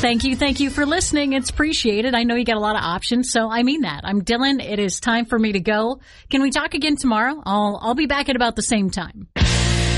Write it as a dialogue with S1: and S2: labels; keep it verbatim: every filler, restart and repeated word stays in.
S1: Thank you. Thank you for listening. It's appreciated. I know you got a lot of options, so I mean that. I'm Dylan. It is time for me to go. Can we talk again tomorrow? I'll, I'll be back at about the same time.